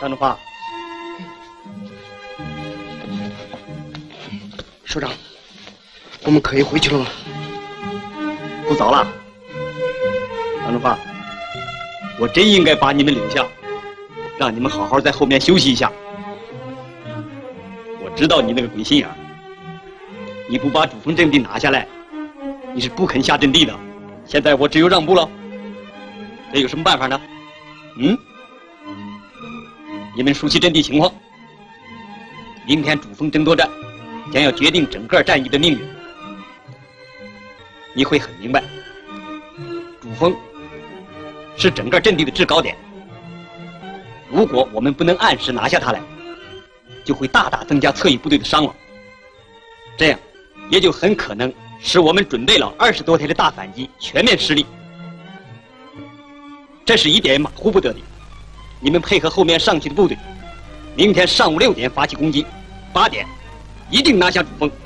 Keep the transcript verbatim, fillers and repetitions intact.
张中华， 首长，我们可以回去了吗？ 不早了。张中华，我真应该把你们留下，让你们好好在后面休息一下。我知道你那个鬼心眼儿，你不把主峰阵地拿下来，你是不肯下阵地的。现在我只有让步了，这有什么办法呢？嗯？你们熟悉阵地情况，明天主峰争夺战将要决定整个战役的命运。你会很明白，主峰是整个阵地的制高点。如果我们不能按时拿下它来，就会大大增加侧翼部队的伤亡，这样也就很可能使我们准备了二十多天的大反击全面失利。这是一点马虎不得的。你们配合后面上去的部队，明天上午六点发起攻击，八点一定拿下主峰。